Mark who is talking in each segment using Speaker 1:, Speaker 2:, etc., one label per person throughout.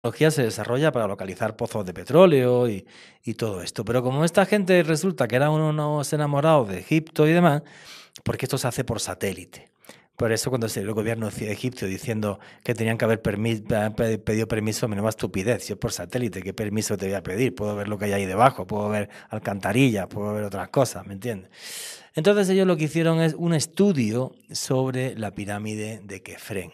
Speaker 1: tecnología se desarrolla para localizar pozos de petróleo y todo esto. Pero como esta gente resulta que eran unos enamorados de Egipto y demás, porque esto se hace por satélite. Por eso cuando salió el gobierno egipcio diciendo que tenían que haber pedido permiso, menuda estupidez. Si es por satélite, ¿qué permiso te voy a pedir? Puedo ver lo que hay ahí debajo, puedo ver alcantarillas, puedo ver otras cosas, ¿me entiendes? Entonces ellos lo que hicieron es un estudio sobre la pirámide de Kefren.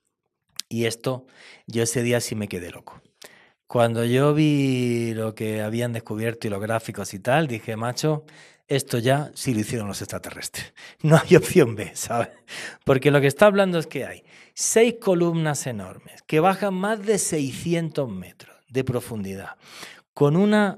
Speaker 1: Y esto, yo ese día sí me quedé loco. Cuando yo vi lo que habían descubierto y los gráficos y tal, dije, macho, esto ya sí lo hicieron los extraterrestres. No hay opción B, ¿sabes? Porque lo que está hablando es que hay 6 columnas enormes que bajan más de 600 metros de profundidad, con unas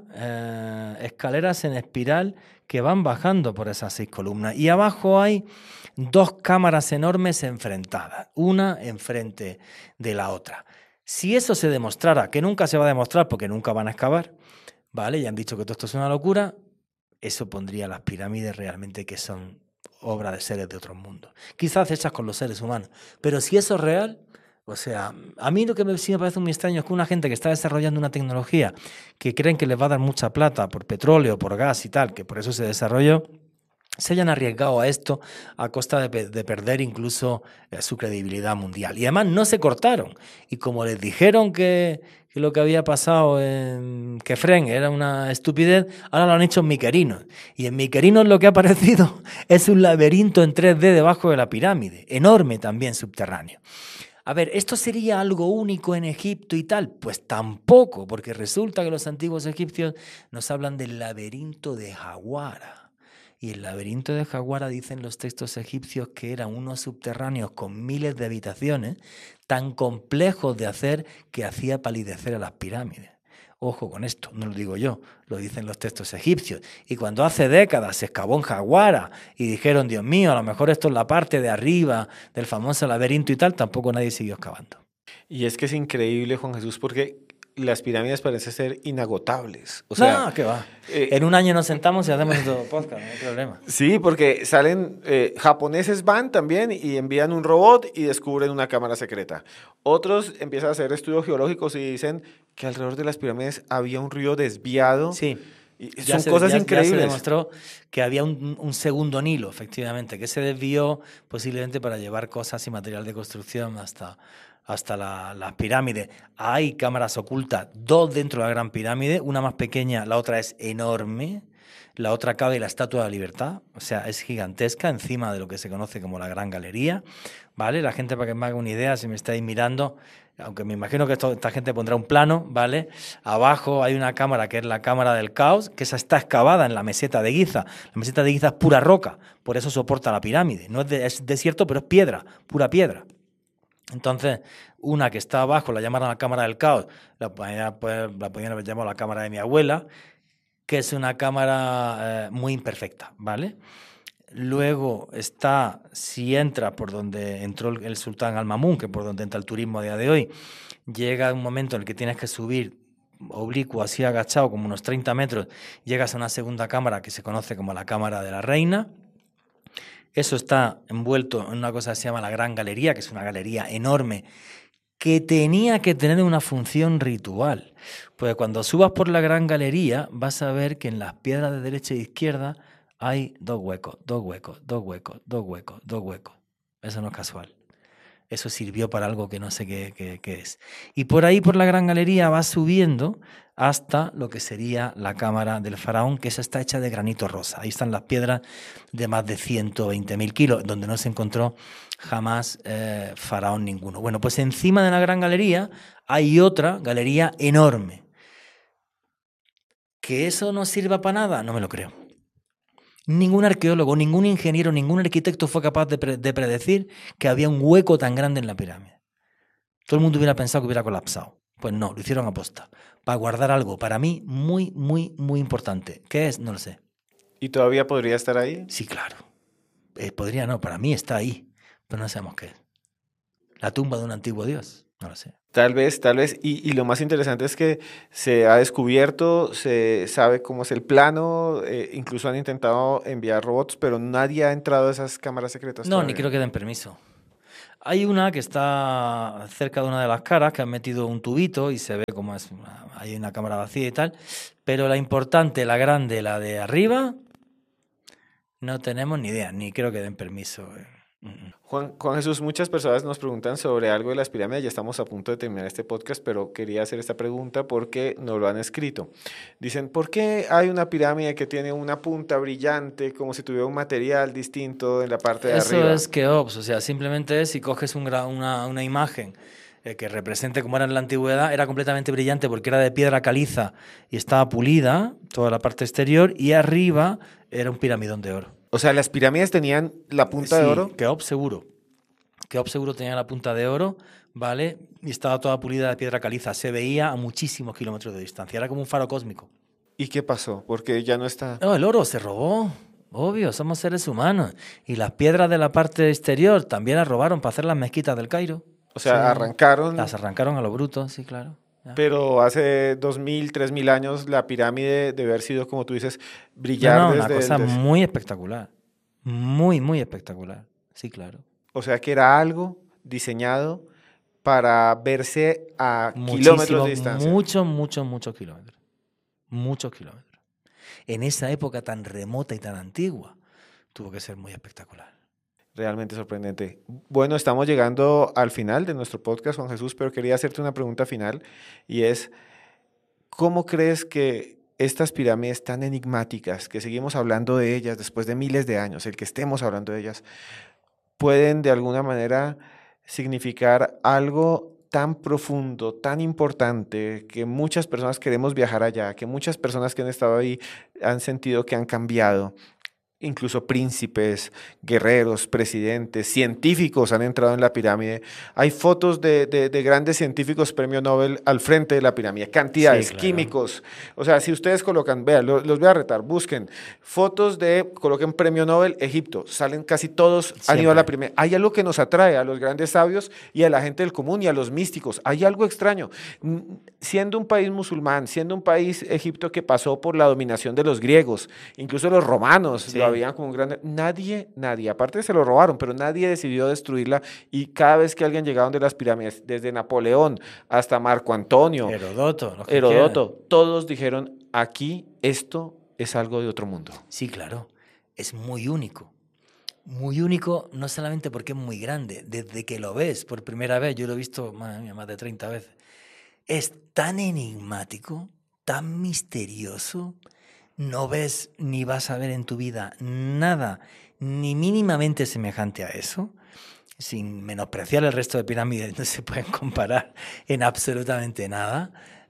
Speaker 1: escaleras en espiral que van bajando por esas 6 columnas. Y abajo hay 2 cámaras enormes enfrentadas, una enfrente de la otra. Si eso se demostrara, que nunca se va a demostrar porque nunca van a excavar, ¿vale? Ya han dicho que todo esto es una locura, eso pondría las pirámides realmente que son obra de seres de otros mundos. Quizás hechas con los seres humanos, pero si eso es real, o sea, a mí lo que sí me parece muy extraño es que una gente que está desarrollando una tecnología que creen que les va a dar mucha plata por petróleo, por gas y tal, que por eso se desarrolló, se hayan arriesgado a esto a costa de perder incluso su credibilidad mundial. Y además no se cortaron. Y como les dijeron que lo que había pasado en Kefren era una estupidez, ahora lo han hecho en Miquerinos. Y en Miquerinos lo que ha aparecido es un laberinto en 3D debajo de la pirámide, enorme también subterráneo. A ver, ¿esto sería algo único en Egipto y tal? Pues tampoco, porque resulta que los antiguos egipcios nos hablan del laberinto de Jaguara. Y el laberinto de Jaguara, dicen los textos egipcios, que eran unos subterráneos con miles de habitaciones, tan complejos de hacer que hacía palidecer a las pirámides. Ojo con esto, no lo digo yo, lo dicen los textos egipcios. Y cuando hace décadas se excavó en Jaguara y dijeron, Dios mío, a lo mejor esto es la parte de arriba del famoso laberinto y tal, tampoco nadie siguió excavando.
Speaker 2: Y es que es increíble, Juan Jesús, porque las pirámides parecen ser inagotables. O sea,
Speaker 1: No, ¿qué va? En
Speaker 2: eh,
Speaker 1: un año nos sentamos y hacemos otro podcast, no hay problema.
Speaker 2: sí, porque salen, japoneses van también y envían un robot y descubren una cámara secreta. Otros empiezan a hacer estudios geológicos y dicen que alrededor de las pirámides había un río desviado.
Speaker 1: Sí,
Speaker 2: Y son cosas
Speaker 1: ya se
Speaker 2: increíbles.
Speaker 1: demostró que había un segundo Nilo, efectivamente, que se desvió posiblemente para llevar cosas y material de construcción hasta las pirámides. Hay cámaras ocultas, 2 dentro de la Gran Pirámide, una más pequeña, la otra es enorme. La otra cabe la Estatua de la Libertad, o sea, es gigantesca encima de lo que se conoce como la Gran Galería, ¿vale? La gente, para que me haga una idea, si me estáis mirando, aunque me imagino que esta gente pondrá un plano, ¿vale? Abajo hay una cámara que es la Cámara del Caos, que esa está excavada en la meseta de Giza. La meseta de Giza es pura roca, por eso soporta la pirámide. No es desierto, pero es piedra, pura piedra. Entonces, una que está abajo la llamaron la Cámara del Caos, la podían haber llamado la Cámara de mi abuela, que es una cámara muy imperfecta, ¿vale? Luego está, si entra por donde entró el sultán Al-Mamun, que por donde entra el turismo a día de hoy, llega un momento en el que tienes que subir oblicuo, así agachado, como unos 30 metros, llegas a una segunda cámara que se conoce como la Cámara de la Reina. Eso está envuelto en una cosa que se llama la Gran Galería, que es una galería enorme, que tenía que tener una función ritual. Pues cuando subas por la Gran Galería vas a ver que en las piedras de derecha e izquierda hay 2 huecos, 2 huecos, 2 huecos, 2 huecos, 2 huecos. Eso no es casual. Eso sirvió para algo que no sé qué es. Y por ahí, por la Gran Galería, va subiendo hasta lo que sería la cámara del faraón, que esa está hecha de granito rosa. Ahí están las piedras de más de 120.000 kilos, donde no se encontró jamás faraón ninguno. Bueno, pues encima de la Gran Galería hay otra galería enorme. ¿Que eso no sirva para nada? No me lo creo. Ningún arqueólogo, ningún ingeniero, ningún arquitecto fue capaz de predecir que había un hueco tan grande en la pirámide. Todo el mundo hubiera pensado que hubiera colapsado. Pues no, lo hicieron aposta. Para guardar algo, para mí, muy, muy, muy importante. ¿Qué es? No lo sé.
Speaker 2: ¿Y todavía podría estar ahí?
Speaker 1: Sí, claro. Podría no, para mí está ahí. Pero no sabemos qué es. La tumba de un antiguo dios. No lo sé.
Speaker 2: Tal vez, tal vez. Y lo más interesante es que se ha descubierto, se sabe cómo es el plano, incluso han intentado enviar robots, pero nadie ha entrado a esas cámaras secretas
Speaker 1: No, ni
Speaker 2: todavía.
Speaker 1: creo que den permiso. Hay una que está cerca de una de las caras, que han metido un tubito y se ve como hay una cámara vacía y tal, pero la importante, la grande, la de arriba, no tenemos ni idea, ni creo que den permiso.
Speaker 2: Juan Jesús, muchas personas nos preguntan sobre algo de las pirámides, ya estamos a punto de terminar este podcast, pero quería hacer esta pregunta porque no lo han escrito. Dicen, ¿por qué hay una pirámide que tiene una punta brillante, como si tuviera un material distinto en la parte de
Speaker 1: Eso
Speaker 2: arriba?
Speaker 1: es Keops, o sea, simplemente es si coges una imagen que represente como era en la antigüedad, era completamente brillante porque era de piedra caliza y estaba pulida toda la parte exterior y arriba era un piramidón de oro.
Speaker 2: O sea, las pirámides tenían la punta de oro.
Speaker 1: Keops seguro. Keops seguro tenía la punta de oro, ¿vale? Y estaba toda pulida de piedra caliza. Se veía a muchísimos kilómetros de distancia. Era como un faro cósmico.
Speaker 2: ¿Y qué pasó? Porque ya no está.
Speaker 1: No, el oro se robó. Obvio, somos seres humanos. Y las piedras de la parte exterior también las robaron para hacer las mezquitas del Cairo.
Speaker 2: O sea, arrancaron.
Speaker 1: Las arrancaron a lo bruto, sí, claro. Ya.
Speaker 2: Pero hace 2000, 3000 años la pirámide debe haber sido, como tú dices, brillar
Speaker 1: No,
Speaker 2: desde
Speaker 1: una cosa muy espectacular. Muy, muy espectacular. Sí, claro.
Speaker 2: O sea, que era algo diseñado para verse a kilómetros de distancia.
Speaker 1: Muchos kilómetros. Muchos kilómetros. En esa época tan remota y tan antigua, tuvo que ser muy espectacular.
Speaker 2: Realmente sorprendente. Bueno, estamos llegando al final de nuestro podcast, Juan Jesús, pero quería hacerte una pregunta final y es, ¿cómo crees que estas pirámides tan enigmáticas, que seguimos hablando de ellas después de miles de años, el que estemos hablando de ellas, pueden de alguna manera significar algo tan profundo, tan importante, que muchas personas queremos viajar allá, que muchas personas que han estado ahí han sentido que han cambiado? Incluso príncipes, guerreros, presidentes, científicos han entrado en la pirámide. Hay fotos de grandes científicos premio Nobel al frente de la pirámide, cantidades,
Speaker 1: Sí, claro.
Speaker 2: químicos. O sea, si ustedes colocan, vean, los voy a retar, busquen fotos coloquen premio Nobel, Egipto, salen casi todos, han ido a la pirámide. Hay algo que nos atrae a los grandes sabios y a la gente del común y a los místicos. Hay algo extraño. Siendo un país musulmán, siendo un país, Egipto, que pasó por la dominación de los griegos, incluso los romanos,
Speaker 1: Sí.
Speaker 2: lo habían como un grande. Nadie, aparte se lo robaron, pero nadie decidió destruirla. Y cada vez que alguien llegaba de las pirámides, desde Napoleón hasta Marco Antonio, Heródoto, todos dijeron, aquí esto es algo de otro mundo.
Speaker 1: Sí, claro. Es muy único. Muy único, no solamente porque es muy grande, desde que lo ves por primera vez, yo lo he visto madre mía, más de 30 veces, es tan enigmático, tan misterioso. No ves ni vas a ver en tu vida nada ni mínimamente semejante a eso, sin menospreciar el resto de pirámides, no se pueden comparar en absolutamente nada,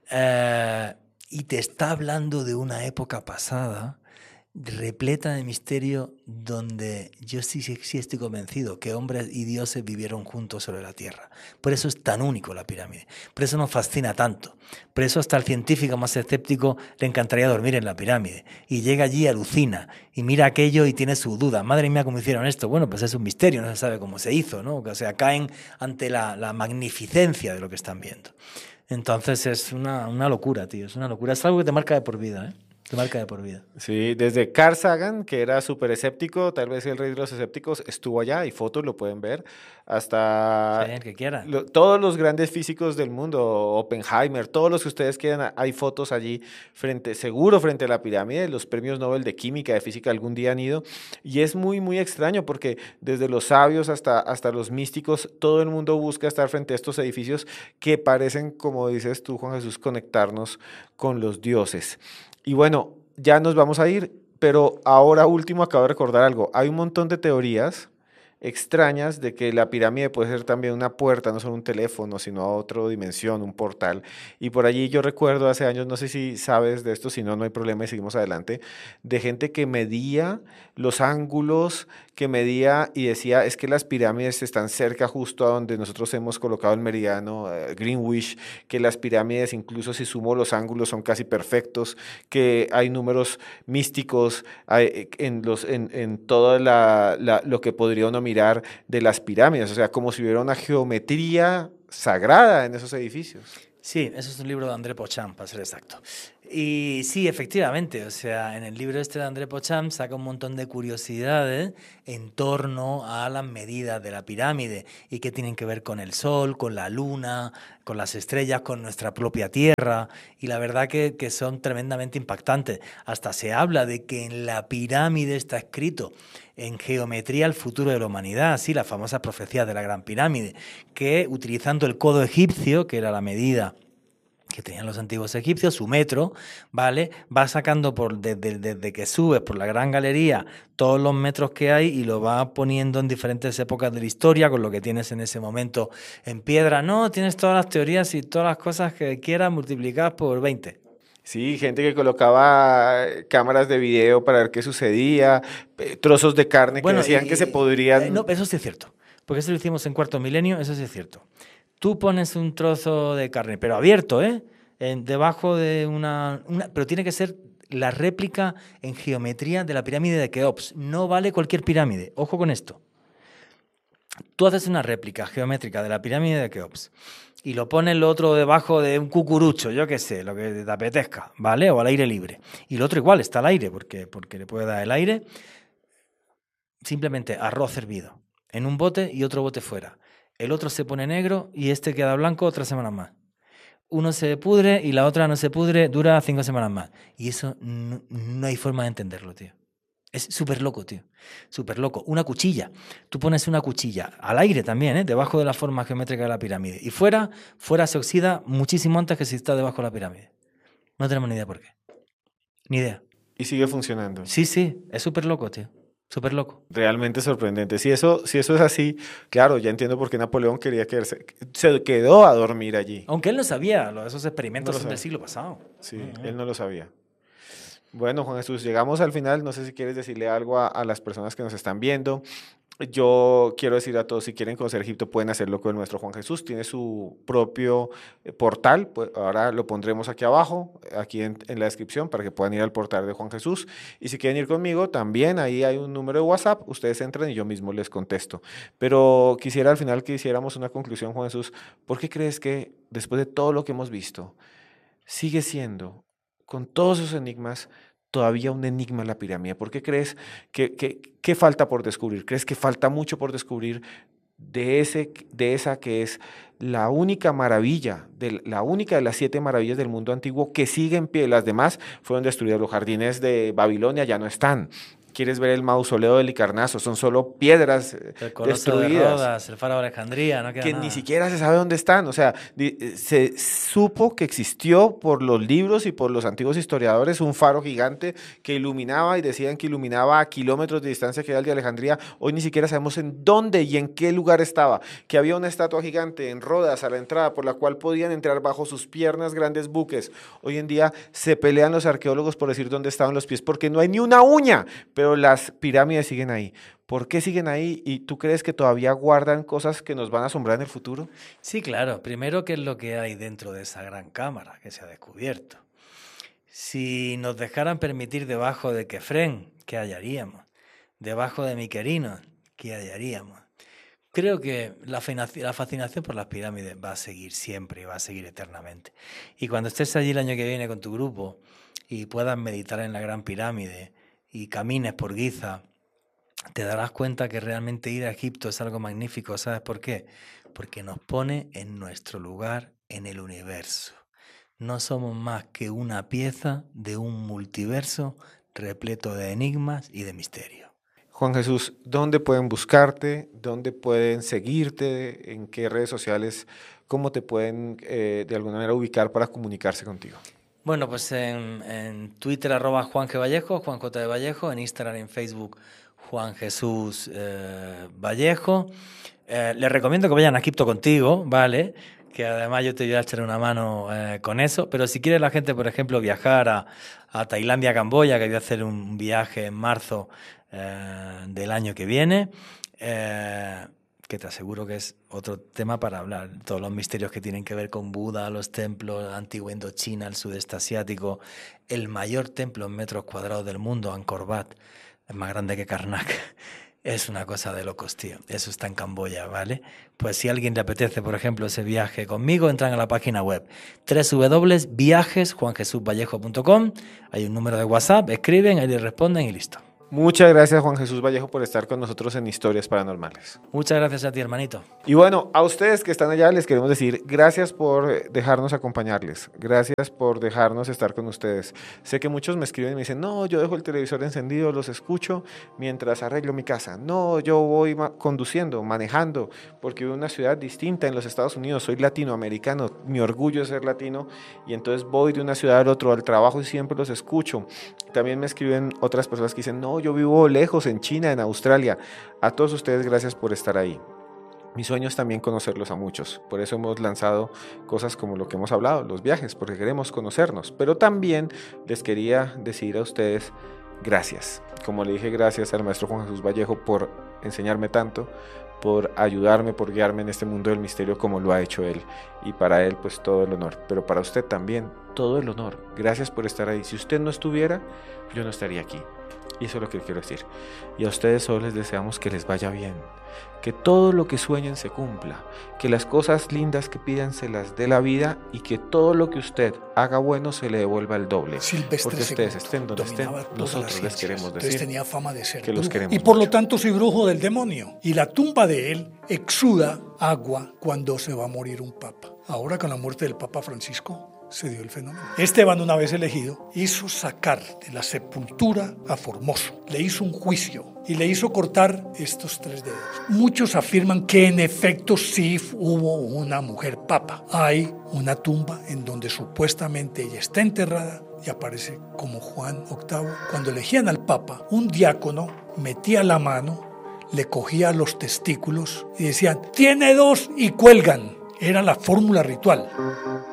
Speaker 1: y te está hablando de una época pasada repleta de misterio, donde yo sí estoy convencido que hombres y dioses vivieron juntos sobre la tierra. Por eso es tan único la pirámide, por eso nos fascina tanto, por eso hasta el científico más escéptico le encantaría dormir en la pirámide, y llega allí, alucina, y mira aquello y tiene su duda. Madre mía, ¿cómo hicieron esto? Bueno, pues es un misterio, no se sabe cómo se hizo, ¿no? O sea, caen ante la magnificencia de lo que están viendo. Entonces es una locura, tío, es una locura, es algo que te marca de por vida, ¿eh? Te marca de por vida.
Speaker 2: Sí, desde Carl Sagan, que era súper escéptico, tal vez el rey de los escépticos, estuvo allá, hay fotos, lo pueden ver, hasta
Speaker 1: Sí, el que quiera.
Speaker 2: Todos los grandes físicos del mundo, Oppenheimer, todos los que ustedes quieran, hay fotos allí seguro frente a la pirámide. Los premios Nobel de Química, de Física algún día han ido, y es muy, muy extraño porque desde los sabios hasta los místicos, todo el mundo busca estar frente a estos edificios que parecen, como dices tú, Juan Jesús, conectarnos con los dioses. Y bueno, ya nos vamos a ir, pero ahora último acabo de recordar algo. Hay un montón de teorías extrañas de que la pirámide puede ser también una puerta, no solo un teléfono, sino a otra dimensión, un portal. Y por allí yo recuerdo hace años, no sé si sabes de esto, si no, no hay problema y seguimos adelante, de gente que medía los ángulos, que medía y decía, es que las pirámides están cerca justo a donde nosotros hemos colocado el meridiano Greenwich, que las pirámides, incluso si sumo los ángulos, son casi perfectos, que hay números místicos en todo lo que podría uno mirar de las pirámides, o sea, como si hubiera una geometría sagrada en esos edificios.
Speaker 1: Sí, eso es un libro de André Pochán, para ser exacto. Y sí, efectivamente, o sea, en el libro este de André Pocham saca un montón de curiosidades en torno a las medidas de la pirámide y qué tienen que ver con el Sol, con la Luna, con las estrellas, con nuestra propia Tierra. Y la verdad que son tremendamente impactantes. Hasta se habla de que en la pirámide está escrito en geometría el futuro de la humanidad, así la famosa profecía de la Gran Pirámide, que utilizando el codo egipcio, que era la medida que tenían los antiguos egipcios, su metro, ¿vale? Va sacando desde que subes por la gran galería todos los metros que hay y lo va poniendo en diferentes épocas de la historia con lo que tienes en ese momento en piedra. No, tienes todas las teorías y todas las cosas que quieras multiplicadas por 20.
Speaker 2: Sí, gente que colocaba cámaras de video para ver qué sucedía, trozos de carne que
Speaker 1: Bueno,
Speaker 2: decían que se podrían...
Speaker 1: no, eso sí es cierto, porque eso lo hicimos en cuarto milenio, eso sí es cierto. Tú pones un trozo de carne, pero abierto, debajo de pero tiene que ser la réplica en geometría de la pirámide de Keops. No vale cualquier pirámide. Ojo con esto. Tú haces una réplica geométrica de la pirámide de Keops y lo pones lo otro debajo de un cucurucho, yo qué sé, lo que te apetezca, ¿vale? O al aire libre. Y lo otro igual, está al aire, porque le puede dar el aire. Simplemente arroz hervido en un bote y otro bote fuera. El otro se pone negro y este queda blanco 3 semanas más. Uno se pudre y la otra no se pudre, dura 5 semanas más. Y eso no hay forma de entenderlo, tío. Es súper loco, tío. Súper loco. Una cuchilla. Tú pones una cuchilla al aire también, debajo de la forma geométrica de la pirámide. Y fuera se oxida muchísimo antes que si está debajo de la pirámide. No tenemos ni idea por qué. Ni idea.
Speaker 2: Y sigue funcionando.
Speaker 1: Sí. Es súper loco, tío. Súper loco.
Speaker 2: Realmente sorprendente. Si eso es así, claro, ya entiendo por qué Napoleón quería quedarse. Se quedó a dormir allí.
Speaker 1: Aunque él no sabía, esos experimentos
Speaker 2: No lo
Speaker 1: son del
Speaker 2: sabe.
Speaker 1: siglo pasado.
Speaker 2: Sí, él no lo sabía. Bueno, Juan Jesús, llegamos al final. No sé si quieres decirle algo a las personas que nos están viendo. Yo quiero decir a todos, si quieren conocer Egipto, pueden hacerlo con nuestro Juan Jesús. Tiene su propio portal. Pues ahora lo pondremos aquí abajo, aquí en la descripción, para que puedan ir al portal de Juan Jesús. Y si quieren ir conmigo, también ahí hay un número de WhatsApp. Ustedes entran y yo mismo les contesto. Pero quisiera al final que hiciéramos una conclusión, Juan Jesús. ¿Por qué crees que después de todo lo que hemos visto, sigue siendo, con todos sus enigmas, todavía un enigma la pirámide? ¿Por qué crees que falta por descubrir? ¿Crees que falta mucho por descubrir de esa que es la única maravilla, la única de las 7 maravillas del mundo antiguo que sigue en pie? Las demás fueron destruidas, los jardines de Babilonia ya no están. ¿Quieres ver el mausoleo de Halicarnaso? Son solo piedras
Speaker 1: El Coloso de
Speaker 2: destruidas.
Speaker 1: Rodas, el Faro de Alejandría, no queda
Speaker 2: Que
Speaker 1: nada.
Speaker 2: ni siquiera se sabe dónde están. O sea, se supo que existió por los libros y por los antiguos historiadores un faro gigante que iluminaba, y decían que iluminaba a kilómetros de distancia, que era el de Alejandría. Hoy ni siquiera sabemos en dónde y en qué lugar estaba. Que había una estatua gigante en Rodas a la entrada por la cual podían entrar bajo sus piernas grandes buques. Hoy en día se pelean los arqueólogos por decir dónde estaban los pies, porque no hay ni una uña, pero las pirámides siguen ahí. ¿Por qué siguen ahí? ¿Y tú crees que todavía guardan cosas que nos van a asombrar en el futuro?
Speaker 1: Sí, claro. Primero, ¿qué es lo que hay dentro de esa gran cámara que se ha descubierto? Si nos dejaran permitir debajo de Kefren, ¿qué hallaríamos? Debajo de Miquerinos, ¿qué hallaríamos? Creo que la fascinación por las pirámides va a seguir siempre y va a seguir eternamente. Y cuando estés allí el año que viene con tu grupo y puedas meditar en la Gran Pirámide y camines por Giza, te darás cuenta que realmente ir a Egipto es algo magnífico. ¿Sabes por qué? Porque nos pone en nuestro lugar en el universo. No somos más que una pieza de un multiverso repleto de enigmas y de misterio.
Speaker 2: Juan Jesús, ¿dónde pueden buscarte? ¿Dónde pueden seguirte? ¿En qué redes sociales? ¿Cómo te pueden de alguna manera ubicar para comunicarse contigo?
Speaker 1: Bueno, pues en Twitter @Juan G. Vallejo, Juan J. de Vallejo, en Instagram y en Facebook Juan Jesús Vallejo. Les recomiendo que vayan a Egipto contigo, ¿vale? Que además yo te voy a echar una mano con eso. Pero si quiere la gente, por ejemplo, viajar a Tailandia, Camboya, que voy a hacer un viaje en marzo del año que viene, que te aseguro que es otro tema para hablar. Todos los misterios que tienen que ver con Buda, los templos, la antigua Indochina, el sudeste asiático, el mayor templo en metros cuadrados del mundo, Angkor Wat, es más grande que Karnak. es una cosa de locos, tío. Eso está en Camboya, ¿vale? Pues si a alguien le apetece, por ejemplo, ese viaje conmigo, entran a la página web www.viajesjuanjesusvallejo.com. Hay un número de WhatsApp, escriben, ahí les responden y listo.
Speaker 2: Muchas gracias, Juan Jesús Vallejo, por estar con nosotros en Historias Paranormales.
Speaker 1: Muchas gracias a ti, hermanito.
Speaker 2: Y bueno, a ustedes que están allá les queremos decir gracias por dejarnos acompañarles, gracias por dejarnos estar con ustedes. Sé que muchos me escriben y me dicen, no, yo dejo el televisor encendido, los escucho mientras arreglo mi casa. No, yo voy conduciendo, manejando, porque vivo en una ciudad distinta en los Estados Unidos, soy latinoamericano, mi orgullo es ser latino, y entonces voy de una ciudad al otro al trabajo y siempre los escucho. También me escriben otras personas que dicen, no, yo vivo lejos, en China, en Australia. A todos ustedes, gracias por estar ahí. Mi sueño es también conocerlos a muchos. Por eso hemos lanzado cosas como lo que hemos hablado, los viajes, porque queremos conocernos. Pero también les quería decir a ustedes gracias. Como le dije, gracias al maestro Juan Jesús Vallejo por enseñarme tanto, por ayudarme, por guiarme en este mundo del misterio como lo ha hecho él. Y para él, pues todo el honor. Pero para usted también, todo el honor. Gracias por estar ahí. Si usted no estuviera, yo no estaría aquí. Y eso es lo que quiero decir. Y a ustedes solo les deseamos que les vaya bien, que todo lo que sueñen se cumpla, que las cosas lindas que pidan se las dé la vida y que todo lo que usted haga bueno se le devuelva el doble.
Speaker 3: Silvestre
Speaker 2: porque ustedes
Speaker 3: II
Speaker 2: estén donde estén, nosotros les queremos decir.
Speaker 3: Entonces tenía fama de ser
Speaker 2: que los
Speaker 3: brujo.
Speaker 2: queremos
Speaker 3: y por
Speaker 2: mucho.
Speaker 3: lo tanto soy brujo del demonio. Y la tumba de él exuda agua cuando se va a morir un papa. Ahora con la muerte del Papa Francisco se dio el fenómeno. Esteban, una vez elegido, hizo sacar de la sepultura a Formoso. Le hizo un juicio y le hizo cortar estos 3 dedos. Muchos afirman que en efecto sí hubo una mujer papa. Hay una tumba en donde supuestamente ella está enterrada y aparece como Juan VIII. Cuando elegían al papa, un diácono metía la mano, le cogía los testículos y decían, tiene 2 y cuelgan. Era la fórmula ritual.